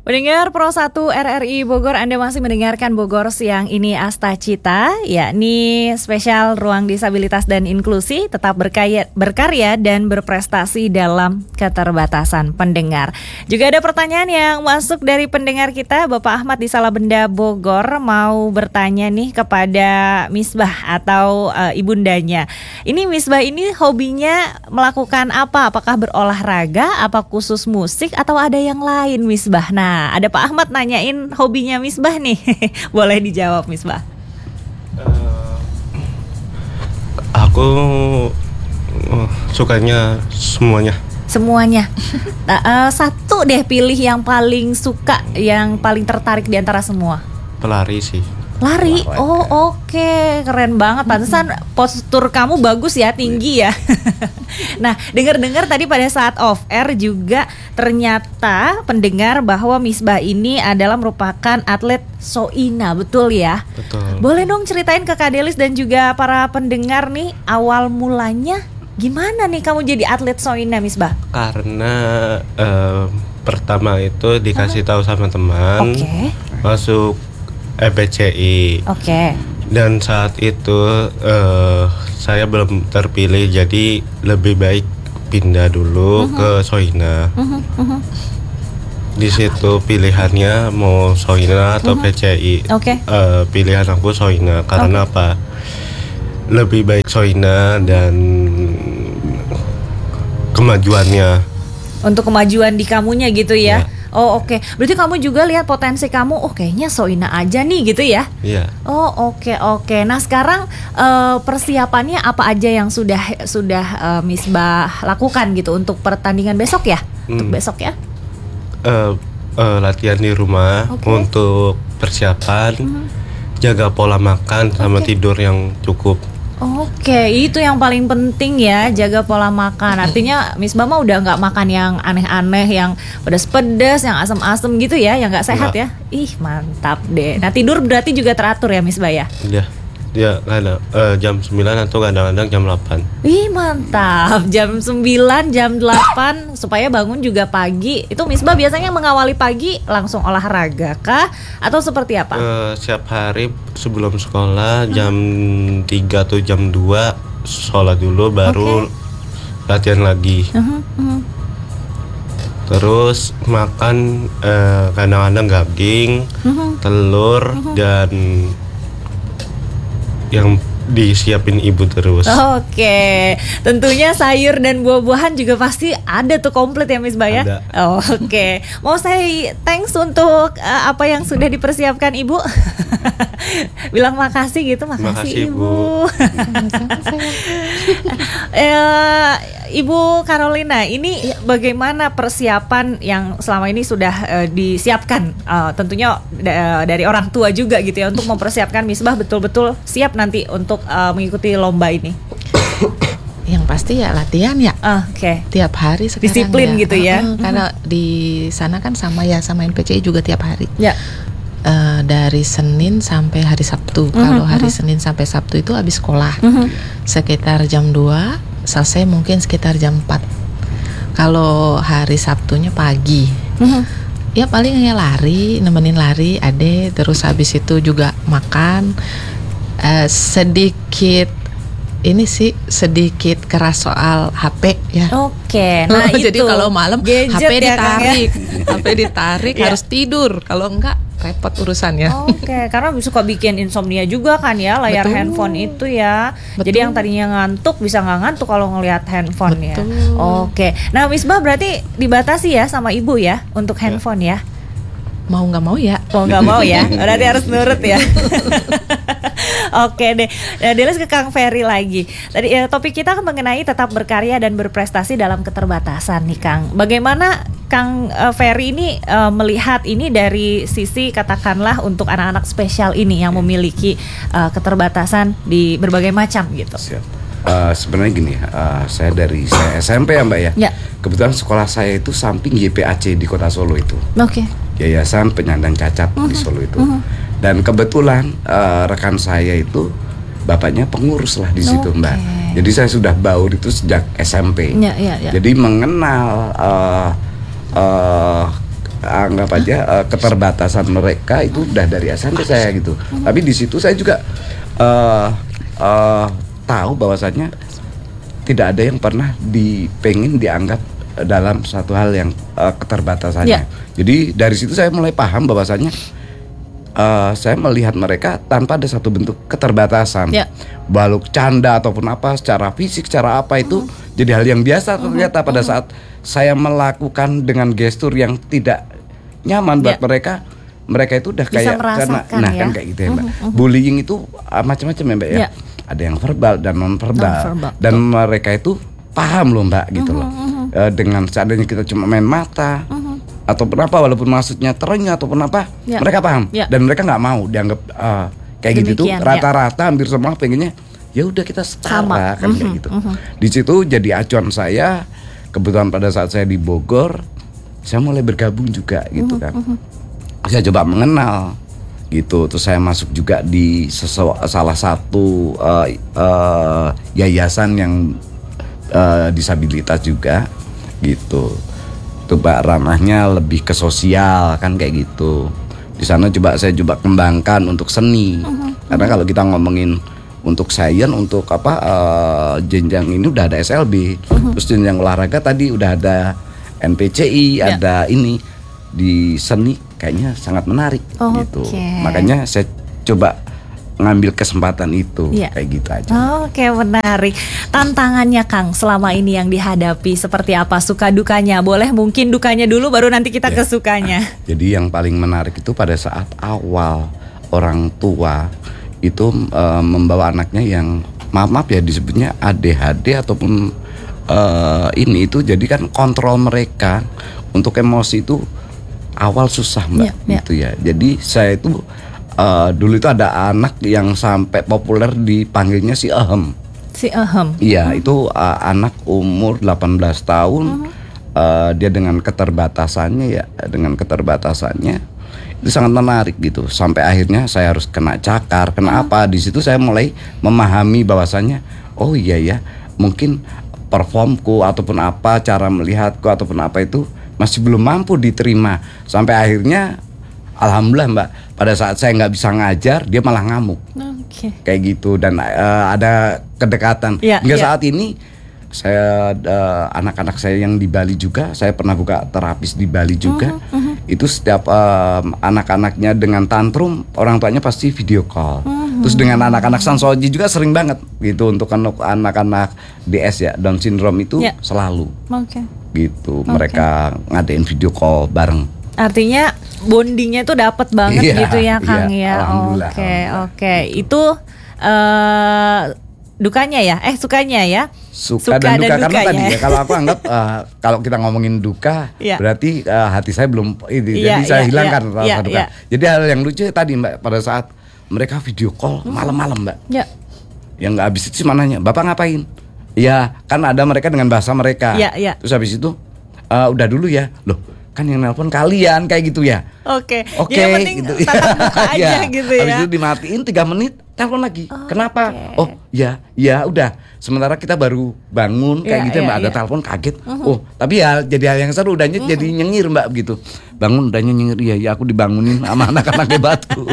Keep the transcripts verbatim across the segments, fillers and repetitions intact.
Pendengar Pro satu R R I Bogor, Anda masih mendengarkan Bogor Siang Ini Asta Cita, yakni spesial Ruang Disabilitas dan Inklusi, tetap berkarya, berkarya dan berprestasi dalam keterbatasan pendengar. Juga ada pertanyaan yang masuk dari pendengar kita, Bapak Ahmad di Salabenda Bogor, mau bertanya nih kepada Misbah atau uh, ibundanya. Ini Misbah ini hobinya melakukan apa? Apakah berolahraga, apa khusus musik, atau ada yang lain Misbah? Nah, Nah, ada Pak Ahmad nanyain hobinya Misbah nih. Boleh dijawab Misbah. Uh, aku uh, sukanya semuanya. Semuanya. Nah, uh, satu deh pilih yang paling suka, yang paling tertarik di antara semua. Pelari sih. Lari? Oh oke, okay. Keren banget. Pantesan postur kamu bagus ya, tinggi ya. Nah, dengar-dengar tadi pada saat off air juga ternyata pendengar bahwa Misbah ini adalah merupakan atlet Soina, betul ya? Betul. Boleh dong ceritain ke Kak Delis dan juga para pendengar nih, awal mulanya gimana nih kamu jadi atlet Soina, Misbah? Karena uh, pertama itu dikasih tahu sama teman, okay. masuk E P C I. Oke. Okay. Dan saat itu uh, saya belum terpilih, jadi lebih baik pindah dulu uh-huh. ke Soina. Uh-huh. Uh-huh. Di situ pilihannya mau Soina atau uh-huh. P C I. Oke. Okay. Uh, pilihan aku Soina karena okay. apa? Lebih baik Soina dan kemajuannya. Untuk kemajuan di kamunya gitu ya. Ya. Oh oke, okay. Berarti kamu juga lihat potensi kamu, oh kayaknya Soina aja nih gitu ya? Iya. Oh oke okay, oke. Okay. Nah sekarang uh, persiapannya apa aja yang sudah sudah uh, Misbah lakukan gitu untuk pertandingan besok ya? Hmm. Untuk besok ya? Uh, uh, latihan di rumah okay. untuk persiapan, hmm. jaga pola makan sama okay. tidur yang cukup. Oke, itu yang paling penting ya, jaga pola makan. Artinya Misbah mah udah nggak makan yang aneh-aneh, yang pedas-pedas, yang asam-asam gitu ya, yang nggak sehat ya. Ih mantap deh. Nah tidur berarti juga teratur ya Misbah ya? Iya. Ya, kadang uh, jam sembilan atau kadang-kadang jam delapan. Wih mantap, jam sembilan, jam delapan supaya bangun juga pagi. Itu Misbah biasanya mengawali pagi langsung olahraga kah? Atau seperti apa? Uh, setiap hari sebelum sekolah hmm. jam tiga atau jam dua sholat dulu baru okay. latihan lagi. Uh-huh, uh-huh. Terus makan uh, kadang-kadang daging, uh-huh. telur, uh-huh. dan yang disiapin ibu terus. Oke, tentunya sayur dan buah-buahan juga pasti ada tuh komplit ya Misbah ya. Ada. Oh, Oke, mau saya thanks untuk uh, apa yang sudah dipersiapkan ibu. Bilang makasih gitu, makasih, makasih ibu. uh, Ibu Carolina, ini ya. Bagaimana persiapan yang selama ini sudah uh, disiapkan? Uh, tentunya da- dari orang tua juga gitu ya, untuk mempersiapkan Misbah betul-betul siap nanti untuk uh, mengikuti lomba ini. Yang pasti ya latihan ya. Uh, Oke. Okay. Tiap hari sekarang. Disiplin ya. gitu ya. Uh, uh, karena di sana kan sama ya, sama N P C I juga tiap hari. Ya. Uh, dari Senin sampai hari Sabtu. Uh-huh, Kalau hari uh-huh. Senin sampai Sabtu itu habis sekolah. Uh-huh. Sekitar jam dua, selesai mungkin sekitar jam empat. Kalau hari Sabtunya pagi. Uh-huh. Ya paling hanya lari, nemenin lari Ade, terus habis itu juga makan. Uh, sedikit ini sih sedikit keras soal H P ya. Oke. Nah itu. Jadi kalau malam H P ditarik, ya, H P ditarik harus tidur. Kalau enggak repot urusannya. Oke, karena suka bikin insomnia juga kan ya layar Betul. handphone itu ya. Betul. Jadi yang tadinya ngantuk bisa nggak ngantuk kalau ngelihat handphone. Betul. Ya. Oke. Nah Misbah berarti dibatasi ya sama ibu ya untuk handphone ya. Mau nggak mau ya. Mau nggak mau ya. Berarti harus nurut ya. Oke deh. Nah, Delis ke Kang Ferry lagi. Tadi ya, topik kita kan mengenai tetap berkarya dan berprestasi dalam keterbatasan nih Kang. Bagaimana Kang uh, Ferry ini uh, melihat ini dari sisi katakanlah untuk anak-anak spesial ini yang memiliki uh, keterbatasan di berbagai macam gitu. Siap. Uh, sebenarnya gini, uh, saya dari saya S M P ya Mbak ya. Ya. Kebetulan sekolah saya itu samping Y P A C di Kota Solo itu. Oke. Okay. Yayasan Penyandang Cacat uh-huh. di Solo itu. Uh-huh. Dan kebetulan uh, rekan saya itu bapaknya pengurus lah di situ okay. Mbak. Jadi saya sudah baur itu sejak S M P. Ya, ya, ya. Jadi mengenal uh, uh, anggap aja uh, keterbatasan mereka itu udah dari S M P saya gitu. Tapi di situ saya juga uh, uh, tahu bahwasannya tidak ada yang pernah dipengin dianggap dalam satu hal yang uh, keterbatasannya. Ya. Jadi dari situ saya mulai paham bahwasannya uh, saya melihat mereka tanpa ada satu bentuk keterbatasan. Ya. Walau canda ataupun apa, secara fisik, secara apa itu uh-huh. jadi hal yang biasa ternyata uh-huh. pada saat saya melakukan dengan gestur yang tidak nyaman buat ya. mereka. Mereka itu udah bisa kayak karena nah ya? kan kayak gitu ya Mbak. Uh-huh. Bullying itu uh, macam-macam ya Mbak ya. ya. Ada yang verbal dan non verbal, dan mereka itu paham loh Mbak gitu loh. Uh-huh. Uh, dengan seandainya kita cuma main mata uh-huh. ataupun apa, walaupun maksudnya terenyuh ataupun apa, ya. mereka paham ya. Dan mereka nggak mau dianggap uh, kayak Demikian, gitu tuh rata-rata ya. hampir semua pengennya ya udah kita setara kan uh-huh. kayak gitu. Uh-huh. Di situ jadi acuan saya. Kebetulan pada saat saya di Bogor, saya mulai bergabung juga gitu kan. Uh-huh. Saya coba mengenal gitu, terus saya masuk juga di sesu- salah satu uh, uh, yayasan yang uh, disabilitas juga gitu. Coba ranahnya lebih ke sosial kan kayak gitu. Di sana coba saya coba kembangkan untuk seni. Uh-huh. Karena kalau kita ngomongin untuk sains, untuk apa uh, jenjang ini udah ada S L B. Uh-huh. Terus jenjang olahraga tadi udah ada N P C I, yeah. ada ini. Di seni kayaknya sangat menarik oh, gitu. Okay. Makanya saya coba ngambil kesempatan itu ya. Kayak gitu aja. Oh, Oke okay, menarik. Tantangannya Kang selama ini yang dihadapi seperti apa, suka dukanya? Boleh mungkin dukanya dulu baru nanti kita ya. ke sukanya. Jadi yang paling menarik itu pada saat awal orang tua itu uh, membawa anaknya yang maaf maaf ya disebutnya A D H D ataupun uh, ini itu jadi kan kontrol mereka untuk emosi itu awal susah Mbak, ya, gitu ya. Jadi saya itu uh, dulu itu ada anak yang sampai populer dipanggilnya si Ahem. Si Ahem. Iya, hmm. itu uh, anak umur delapan belas tahun. Hmm. Uh, dia dengan keterbatasannya ya, dengan keterbatasannya itu sangat menarik gitu. Sampai akhirnya saya harus kena cakar, kena hmm. apa? Di situ saya mulai memahami bahwasannya, oh iya ya, mungkin performku ataupun apa, cara melihatku ataupun apa itu masih belum mampu diterima. Sampai akhirnya alhamdulillah Mbak, pada saat saya nggak bisa ngajar dia malah ngamuk. Okay. Kayak gitu. Dan uh, ada kedekatan ya, hingga ya. saat ini saya uh, anak-anak saya yang di Bali juga, saya pernah buka terapis di Bali juga. uh-huh, uh-huh. Itu setiap uh, anak-anaknya dengan tantrum, orang tuanya pasti video call. uh-huh. Terus dengan anak-anak Sansoji juga sering banget gitu. Untuk anak-anak D S ya, Down syndrome itu ya. selalu okay. gitu. Okay. Mereka ngadain video call bareng. Artinya bondingnya tuh dapet banget yeah, gitu ya Kang yeah, ya. Oke oke. Itu uh, dukanya ya? Eh sukanya ya? Suka, Suka dan duka, dan karena tadi ya kalau aku anggap uh, kalau kita ngomongin duka yeah. berarti uh, hati saya belum ini yeah, jadi yeah, saya yeah, hilangkan yeah, rasa yeah, duka. Yeah. Jadi hal yang lucu tadi Mbak, pada saat mereka video call hmm. malam-malam Mbak. Yeah. Yang nggak habis itu cuma nanya, "Bapak ngapain?" Ya, kan ada mereka dengan bahasa mereka. Yeah, yeah. Terus habis itu uh, udah dulu ya. Loh, kan yang nelpon kalian kayak gitu ya. Oke. Okay. Oke okay, gitu. Tatap muka aja ya. gitu ya. Habis itu dimatiin tiga menit, telepon lagi. Oh, kenapa? Okay. Oh, ya, ya udah. Sementara kita baru bangun kayak yeah, gitu yeah, Mbak, ada yeah. telepon kaget. Uh-huh. Oh, tapi ya jadi hal yang seru, udah uh-huh. jadi nyengir Mbak begitu. Bangun udah nyengir, iya ya aku dibangunin sama anak-anak hebatku.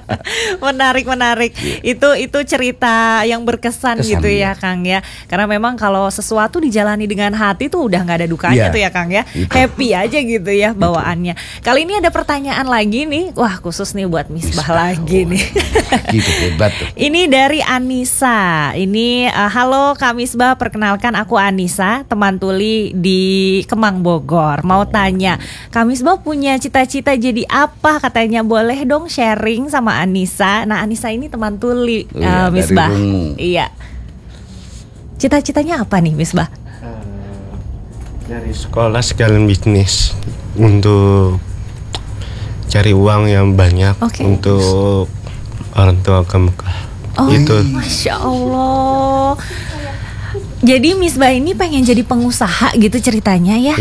Menarik menarik. Yeah. Itu itu cerita yang berkesan Kesan, gitu ya, ya Kang ya. Karena memang kalau sesuatu dijalani dengan hati tuh udah nggak ada dukanya yeah. tuh ya Kang ya. Itu. Happy aja gitu ya bawaannya. Itu. Kali ini ada pertanyaan lagi nih. Wah, khusus nih buat Misbah, Misbah lagi oh, nih. Gitu hebat tuh. Ini dari Anissa. Ini uh, halo Kak Misbah, perkenalkan aku Anissa, teman tuli di Kemang Bogor. Mau tanya, Kak Misbah punya cita-cita jadi apa? Katanya boleh dong sharing sama Anissa. Nah, Anissa ini teman tuli oh, uh, iya, Misbah. Iya. Cita-citanya apa nih Misbah? Uh, dari sekolah sekalian bisnis untuk cari uang yang banyak okay. untuk orang tua ke Mekah. Oh, itu. Masya Allah. Jadi Misbah ini pengen jadi pengusaha gitu ceritanya ya? Iya.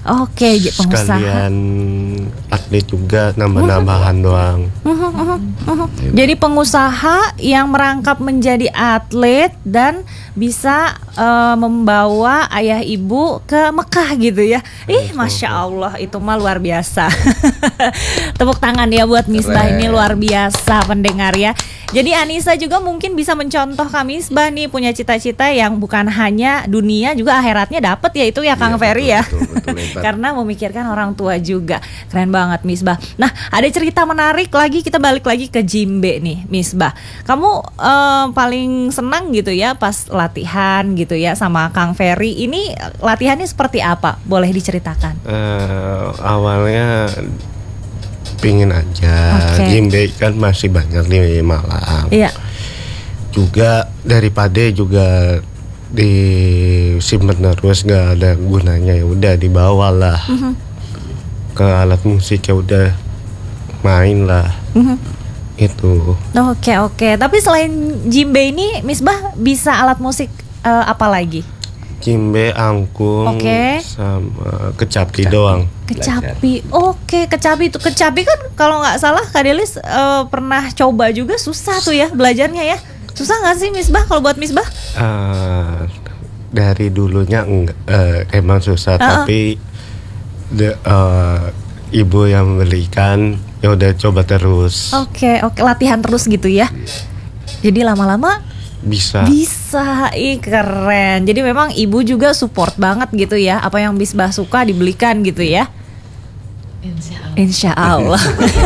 Oke, okay, pengusaha. Sekalian atlet juga, nambah-nambahan doang. Jadi pengusaha yang merangkap menjadi atlet dan bisa uh, membawa ayah ibu ke Mekah gitu ya. Ih, Masya Allah, itu mah luar biasa. Tepuk tangan ya buat Misbah, ini luar biasa pendengar ya. Jadi Anissa juga mungkin bisa mencontoh Kak Misbah nih, punya cita-cita yang bukan hanya dunia, juga akhiratnya dapat ya itu ya Kang Ferry ya. Betul, betul, betul, karena memikirkan orang tua juga. Keren banget Misbah. Nah, ada cerita menarik lagi, kita balik lagi ke Jimbe nih Misbah. Kamu eh, paling senang gitu ya pas latihan gitu ya sama Kang Ferry. Ini latihannya seperti apa? Boleh diceritakan? Uh, awalnya pingin aja, okay. Jimbe kan masih banyak di Malang. Iya. Juga daripada juga disimpan terus nggak ada gunanya, ya udah dibawalah mm-hmm. ke alat musik, ya udah main lah mm-hmm. itu. Oke oke. Tapi selain Jimbe ini, Misbah bisa alat musik uh, apa lagi? Jimbe, angklung, okay. sama kecapi, kecapi doang. Kecapi, oke okay, kecapi itu kecapi kan kalau nggak salah Kak Delis uh, pernah coba juga, susah tuh ya belajarnya ya. Susah nggak sih Misbah kalau buat Misbah? Uh, dari dulunya enggak, uh, emang susah, uh-uh. tapi de, uh, ibu yang membelikan, ya udah coba terus. Oke okay, oke okay. Latihan terus gitu ya. Jadi lama-lama bisa. Bisa, ih keren. Jadi memang ibu juga support banget gitu ya. Apa yang Misbah suka dibelikan gitu ya. Insya Allah. Insya Allah.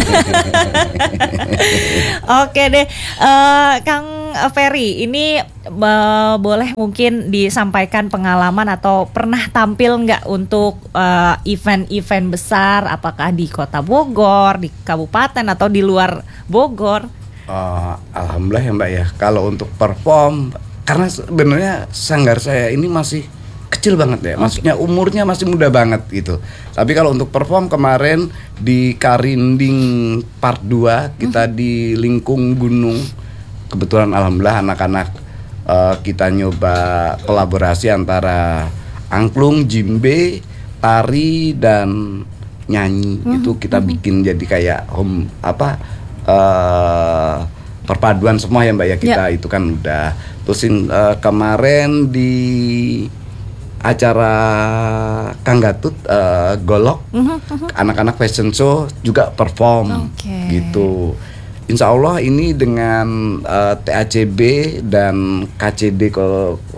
Oke deh, uh, Kang Ferry, ini uh, boleh mungkin disampaikan pengalaman atau pernah tampil nggak untuk uh, event-event besar? Apakah di Kota Bogor, di Kabupaten atau di luar Bogor? Uh, Alhamdulillah ya Mbak ya. Kalau untuk perform, karena sebenarnya sanggar saya ini masih kecil banget ya, maksudnya umurnya masih muda banget gitu. Tapi kalau untuk perform kemarin di Karinding Part dua, kita di Lingkung Gunung, kebetulan alhamdulillah anak-anak uh, kita nyoba kolaborasi antara angklung, jimbe, tari dan nyanyi. Mm-hmm. Itu kita bikin jadi kayak home apa Uh, perpaduan semua ya Mbak ya, kita yeah. itu kan udah terusin uh, kemarin di acara Kang Gatut uh, Golok, uh-huh. anak-anak fashion show juga perform okay. gitu. Insya Allah ini dengan uh, T A C B dan K C D ke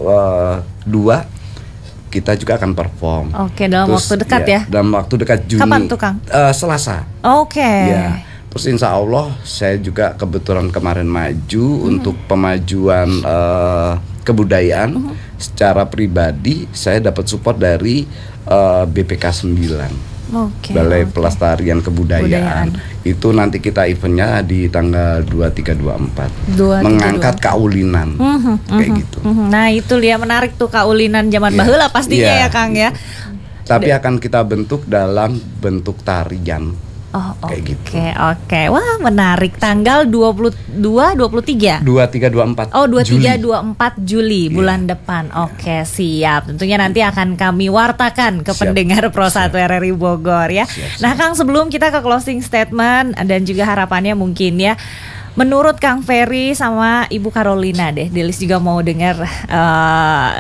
uh, dua kita juga akan perform. Oke, okay, dalam Terus, waktu dekat ya, ya? Dalam waktu dekat Juni. Kapan tuh Kang? Uh, Selasa. Oke. Okay. Ya. Terus insya Allah saya juga kebetulan kemarin maju mm-hmm. untuk pemajuan uh, kebudayaan mm-hmm. secara pribadi. Saya dapat support dari uh, B P K sembilan, okay, Balai okay. Pelestarian Kebudayaan. Budayaan. Itu nanti kita eventnya di tanggal dua puluh tiga dua puluh empat mengangkat kaulinan mm-hmm. kayak gitu. Mm-hmm. Nah itu dia menarik tuh, kaulinan zaman yeah. baheula pastinya yeah. ya Kang ya. Tapi akan kita bentuk dalam bentuk tarian. Oh oke okay, gitu. oke okay. Wah menarik. Tanggal dua puluh dua, dua puluh tiga dua puluh tiga, dua puluh empat Oh dua puluh tiga, dua puluh empat Juli yeah. bulan depan. Oke okay, siap. Tentunya nanti akan kami wartakan ke siap. Pendengar Pro satu R R I Bogor ya. Siap, siap. Nah Kang, sebelum kita ke closing statement dan juga harapannya mungkin ya, menurut Kang Ferry sama Ibu Carolina deh, Delis juga mau dengar uh,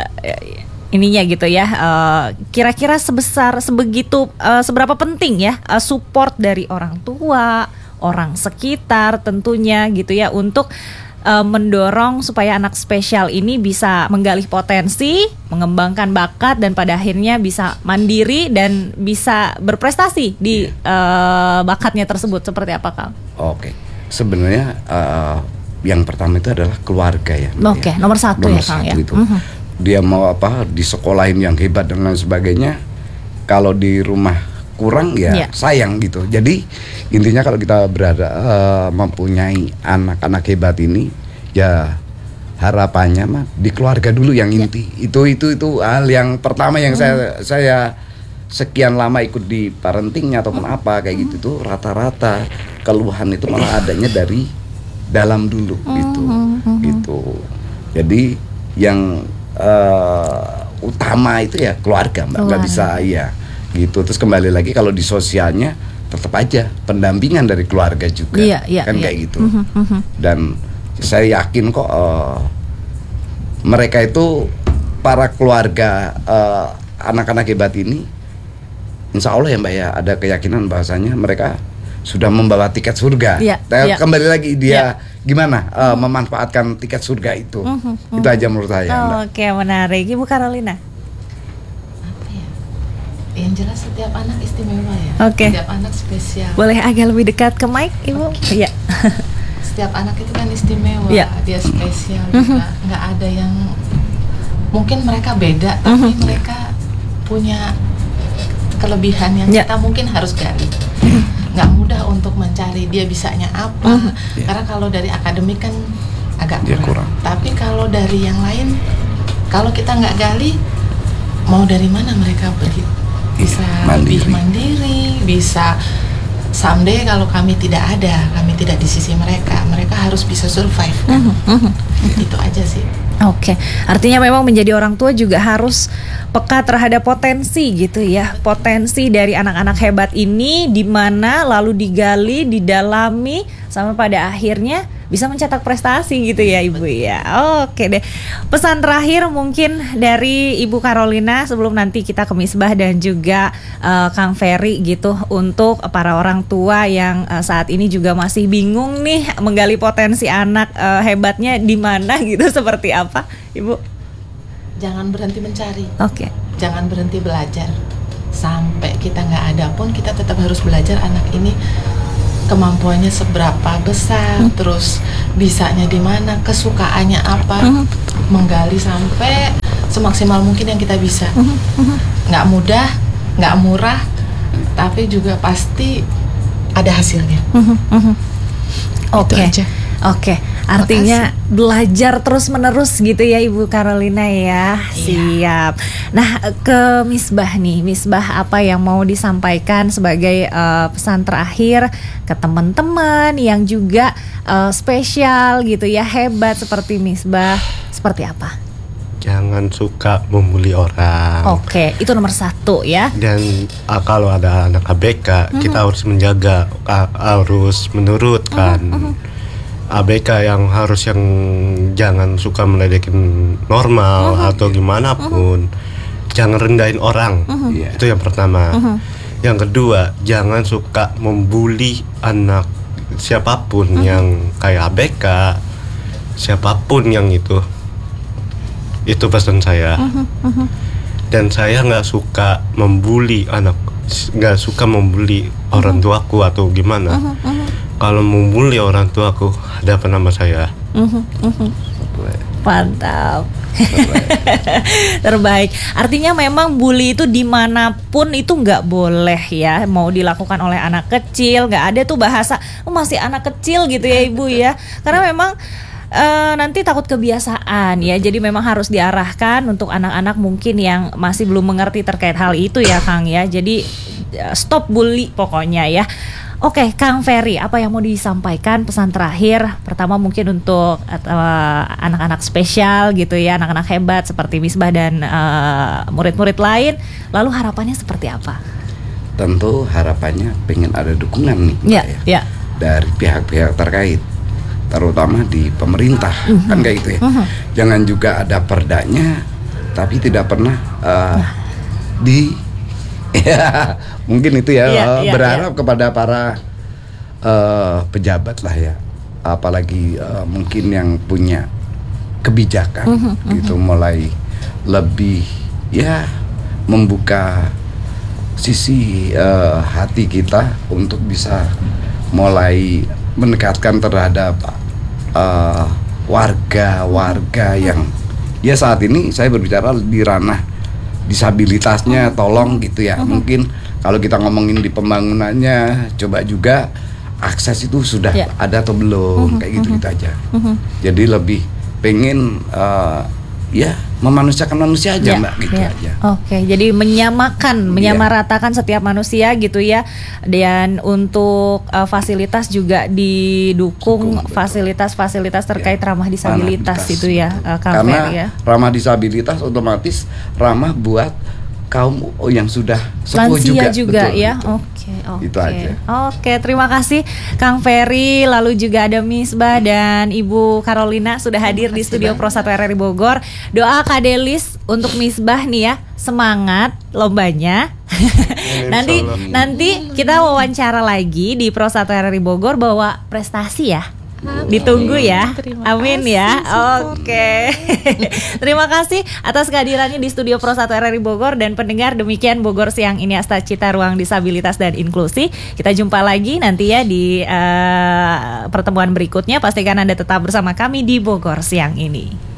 ininya gitu ya, uh, kira-kira sebesar sebegitu uh, seberapa penting ya uh, support dari orang tua, orang sekitar tentunya gitu ya, untuk uh, mendorong supaya anak spesial ini bisa menggali potensi, mengembangkan bakat, dan pada akhirnya bisa mandiri dan bisa berprestasi di yeah. uh, bakatnya tersebut. Seperti apa Kang? Oke, sebenarnya uh, yang pertama itu adalah keluarga ya. Oke, okay, ya. nomor satu nomor ya Kang ya. Itu. Uh-huh. Dia mau apa, disekolahin yang hebat dan lain sebagainya, kalau di rumah kurang ya yeah. sayang gitu. Jadi intinya kalau kita berada uh, mempunyai anak-anak hebat ini, ya harapannya mah di keluarga dulu yang inti. Yeah. Itu itu itu hal yang pertama yang mm. saya saya sekian lama ikut di parentingnya ataupun mm. apa kayak gitu tuh, rata-rata keluhan itu malah adanya dari dalam dulu mm. gitu. Mm. Gitu. Jadi yang Uh, utama itu ya keluarga Mbak, nggak bisa ya gitu. Terus kembali lagi kalau di sosialnya tetap aja pendampingan dari keluarga juga, iya, iya, kan iya. kayak gitu. Uh-huh, uh-huh. Dan saya yakin kok uh, mereka itu para keluarga uh, anak-anak hebat ini, insya Allah ya Mbak ya, ada keyakinan bahwasanya mereka sudah membawa tiket surga. Ya, Nah, ya. kembali lagi dia Ya. gimana uh, memanfaatkan tiket surga itu. Uh-huh, uh-huh. Itu aja menurut saya. Oh, Mbak. Oke, menarik. Ibu Carolina. Apa ya? Yang jelas setiap anak istimewa ya. Oke. Setiap anak spesial. Boleh agak lebih dekat ke mic, Ibu? Iya. Setiap anak itu kan istimewa, Ya. dia spesial juga. Nggak ada yang mungkin mereka beda, tapi mereka punya kelebihan yang Ya. kita mungkin harus gali. Nggak mudah untuk mencari dia bisanya apa, Ya. karena kalau dari akademik kan agak Dia kurang. kurang. Tapi kalau dari yang lain, kalau kita nggak gali, mau dari mana mereka pergi? Bisa Mandiri. lebih mandiri, bisa someday kalau kami tidak ada, kami tidak di sisi mereka, mereka harus bisa survive kan? Itu aja sih. Oke, artinya memang menjadi orang tua juga harus peka terhadap potensi gitu ya. Potensi dari anak-anak hebat ini di mana lalu digali, didalami sampai pada akhirnya bisa mencetak prestasi gitu ya Ibu ya. Oke deh. Pesan terakhir mungkin dari Ibu Carolina sebelum nanti kita ke Misbah dan juga uh, Kang Ferry gitu untuk para orang tua yang uh, saat ini juga masih bingung nih menggali potensi anak uh, hebatnya di mana gitu seperti apa, Ibu? Jangan berhenti mencari, Oke. jangan berhenti belajar. Sampai kita nggak ada pun kita tetap harus belajar anak ini kemampuannya seberapa besar, Hmm. terus bisanya di mana, kesukaannya apa, Hmm. menggali sampai semaksimal mungkin yang kita bisa. Hmm. Hmm. Nggak mudah, nggak murah, tapi juga pasti ada hasilnya. Mhm, mhm. Oke, aja. oke. Artinya belajar terus menerus gitu ya Ibu Carolina ya. Siap. Nah, ke Misbah nih, Misbah apa yang mau disampaikan sebagai uh, pesan terakhir ke teman-teman yang juga uh, spesial gitu ya, hebat seperti Misbah, seperti apa? Jangan suka membuli orang. Oke, itu nomor satu ya. Dan uh, kalau ada anak A B K, kita harus menjaga, uh, harus menurutkan. A B K yang harus yang jangan suka meledekin normal atau gimana pun. Jangan rendahin orang. Iya. Itu yang pertama. Yang kedua, jangan suka membuli anak siapapun yang kayak A B K, siapapun yang itu. Itu pesan saya. Dan saya nggak suka membuli anak, nggak suka membuli orang tuaku atau gimana. Kalau membuli orang tuaku, ada apa nama saya? Mantap. Terbaik. Artinya memang bully itu dimanapun itu nggak boleh ya. Mau dilakukan oleh anak kecil, nggak ada tuh bahasa oh, masih anak kecil gitu ya Ibu ya. Karena memang Uh, nanti takut kebiasaan ya. Jadi memang harus diarahkan untuk anak-anak mungkin yang masih belum mengerti terkait hal itu ya Kang ya. Jadi uh, stop bully pokoknya ya. Oke, Kang Ferry, apa yang mau disampaikan pesan terakhir? Pertama mungkin untuk uh, anak-anak spesial gitu ya, anak-anak hebat seperti Misbah dan uh, murid-murid lain. Lalu harapannya seperti apa? Tentu harapannya pengen ada dukungan nih Mbak, Ya, ya, ya. dari pihak-pihak terkait, terutama di pemerintah, Mhm. kan kayak gitu ya. Mhm. Jangan juga ada perdanya, tapi tidak pernah uh, di, ya mungkin itu ya, Iya, uh, iya, berharap kepada para uh, pejabat lah ya, apalagi uh, mungkin yang punya kebijakan, Mhm, mhm. gitu, mulai lebih ya membuka sisi uh, hati kita untuk bisa mulai mendekatkan terhadap uh, warga-warga yang ya saat ini saya berbicara di ranah disabilitasnya, tolong gitu ya. Mungkin kalau kita ngomongin di pembangunannya, coba juga akses itu sudah Ya. ada atau belum, kayak gitu gitu aja. Jadi lebih pengen uh, ya memanusiakan manusia aja Ya, Mbak, gitu ya. aja. Oke, jadi menyamakan, menyamaratakan setiap manusia gitu ya. Dan untuk uh, fasilitas juga didukung, Dukung, betul. fasilitas-fasilitas terkait Ya, ramah disabilitas ramah itu ya, uh, Kang Karena Ferry ya. ramah disabilitas otomatis ramah buat kaum yang sudah sepuh lansia juga, juga betul, ya. gitu. Oke, oke. Itu aja. Oke, terima kasih Kang Ferry, lalu juga ada Misbah dan Ibu Carolina sudah hadir di studio Pro satu R R I Bogor. Doa Kak Delis untuk Misbah nih ya, semangat lombanya. nanti nanti kita wawancara lagi di Pro satu R R I Bogor bawa prestasi ya. Ditunggu ya. Amin ya. Oke. Terima kasih atas kehadirannya di studio Pro satu R R I Bogor. Dan pendengar, demikian Bogor Siang ini Asta Cita, Ruang Disabilitas dan Inklusi. Kita jumpa lagi nanti ya di uh, pertemuan berikutnya. Pastikan Anda tetap bersama kami di Bogor Siang ini.